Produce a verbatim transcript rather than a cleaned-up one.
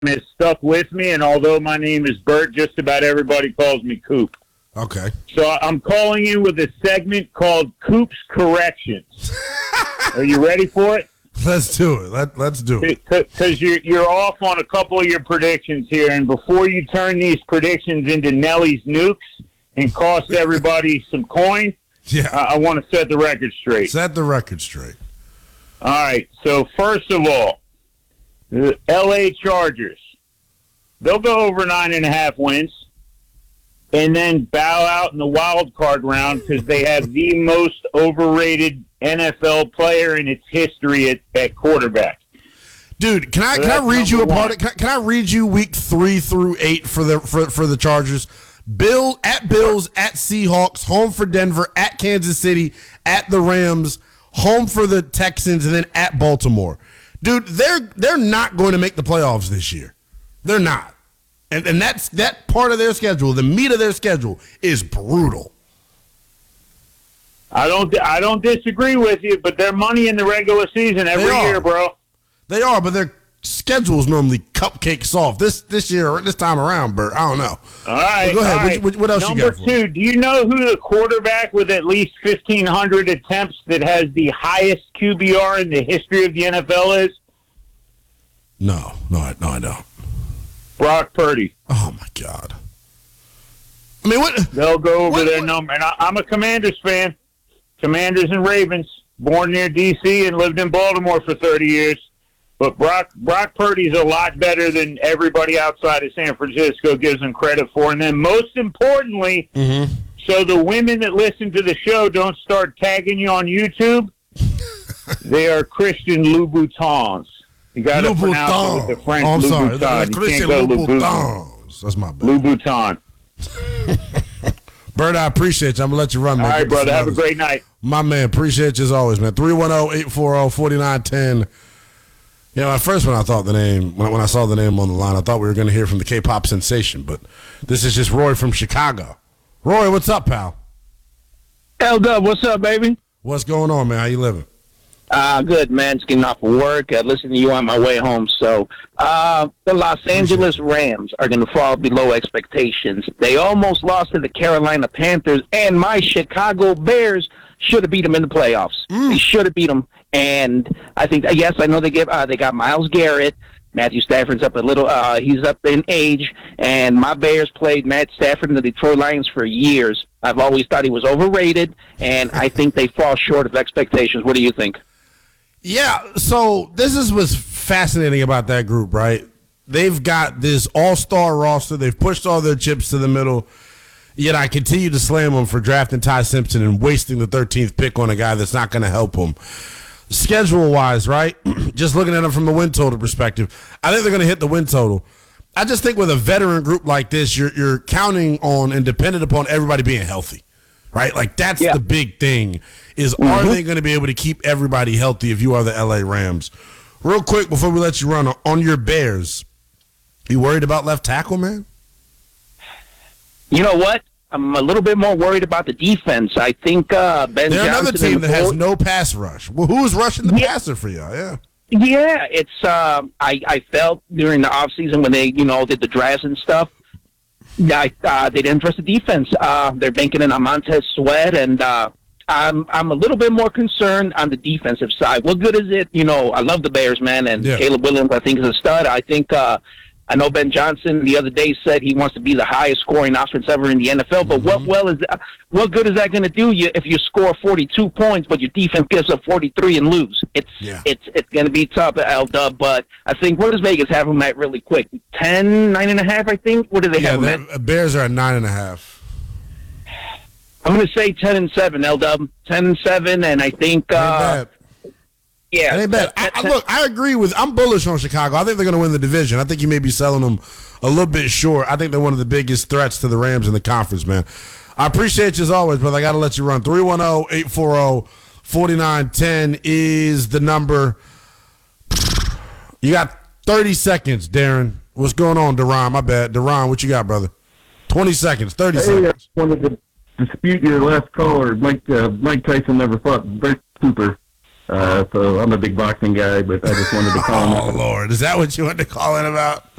has stuck with me, and although my name is Bert, just about everybody calls me Coop. Okay. So I'm calling you with a segment called Coop's Corrections. Are you ready for it? Let's do it. Let, let's do it. Because you're, you're off on a couple of your predictions here, and before you turn these predictions into Nelly's nukes and cost everybody some coin, yeah. I, I want to set the record straight. Set the record straight. All right. So first of all, the L A Chargers, they'll go over nine and a half wins and then bow out in the wild card round because they have the most overrated N F L player in its history at, at quarterback. Dude, can I So can I read you a part? one. Of, can, I, can I read you week three through eight for the for, for the Chargers? Bill at Bills, at Seahawks, home for Denver, at Kansas City, at the Rams, home for the Texans, and then at Baltimore. Dude, they're they're not going to make the playoffs this year. They're not. And and that's that part of their schedule, the meat of their schedule, is brutal. I don't I don't disagree with you, but they're money in the regular season every year, bro. They are, but their schedule's normally cupcake soft. This this year, this time around, Bert, I don't know. All right. Well, go ahead. All right. What, what else Number you got for two, me? do you know who the quarterback with at least fifteen hundred attempts that has the highest Q B R in the history of the N F L is? No, no, I, no, I don't. Brock Purdy. Oh, my God. I mean, what? They'll go over what, their what? number. And I, I'm a Commanders fan. Commanders and Ravens. Born near D C and lived in Baltimore for thirty years. But Brock Brock Purdy's a lot better than everybody outside of San Francisco gives him credit for. And then most importantly, Mm-hmm. so the women that listen to the show don't start tagging you on YouTube, they are Christian Louboutins. You got to pronounce it with the French Oh, I'm sorry. Louboutin. You Christian can't go Louboutin. Louboutins. That's my bad. Louboutin. Bert, I appreciate you. I'm going to let you run, man. All right, Get to brother. some Have a others. great night. My man, appreciate you as always, man. three one zero, eight four zero, four nine one zero. You know, at first when I thought the name, when, when I saw the name on the line, I thought we were going to hear from the K-pop sensation, but this is just Roy from Chicago. Roy, what's up, pal? L-Dub, what's up, baby? What's going on, man? How you living? Uh, good, man. Just getting off of work. Uh, listening to you on my way home. So, uh, the Los Angeles Rams are going to fall below expectations. They almost lost to the Carolina Panthers, and my Chicago Bears should have beat them in the playoffs. Mm. They should have beat them. And I think, yes, I know they get uh, they got Myles Garrett. Matthew Stafford's up a little. Uh, he's up in age, and my Bears played Matt Stafford and the Detroit Lions for years. I've always thought he was overrated, and I think they fall short of expectations. What do you think? Yeah, so this is what's fascinating about that group, right? They've got this all-star roster. They've pushed all their chips to the middle, yet I continue to slam them for drafting Ty Simpson and wasting the thirteenth pick on a guy that's not going to help them. Schedule-wise, right, just looking at them from the win total perspective, I think they're going to hit the win total. I just think with a veteran group like this, you're you're counting on and dependent upon everybody being healthy. Right? Like, that's Yeah. the big thing is Mm-hmm. are they going to be able to keep everybody healthy if you are the L A Rams? Real quick, before we let you run, on your Bears, you worried about left tackle, man? You know what? I'm a little bit more worried about the defense. I think uh, Ben They're Johnson another team and that has Ford- no pass rush. Well, who's rushing the Yeah. passer for y'all? Yeah. Yeah, it's. Uh, I I felt during the offseason when they you know did the drafts and stuff. Yeah, I, uh, they didn't trust the defense. Uh, they're banking in on Montez Sweat, and uh, I'm I'm a little bit more concerned on the defensive side. What good is it? You know, I love the Bears, man, and Yeah. Caleb Williams I think is a stud. I think. Uh, I know Ben Johnson the other day said he wants to be the highest scoring offense ever in the N F L. But Mm-hmm. what well is that, what good is that going to do you if you score forty-two points, but your defense gives up forty-three and lose? It's Yeah. it's it's going to be tough at L Dub. But I think what does Vegas have them at really quick? Ten, nine and a half, I think. What do they Yeah, have them the at? Bears are at nine and a half. I'm going to say ten and seven. L Dub, ten and seven, and I think Ain't uh, bad. yeah, That ain't bad. I, I, look, I agree with. I'm bullish on Chicago. I think they're going to win the division. I think you may be selling them a little bit short. I think they're one of the biggest threats to the Rams in the conference, man. I appreciate you as always, brother. I got to let you run. three one zero, eight four zero, four nine one zero is the number. You got thirty seconds, Darren. What's going on, Deron? My bad. Deron, what you got, brother? twenty seconds, thirty Hey, seconds. I wanted to dispute your last caller. Mike uh, Mike Tyson never fought Bert Cooper. Uh, so I'm a big boxing guy, but I just wanted to call him. Oh, Lord. Is that what you wanted to call in about?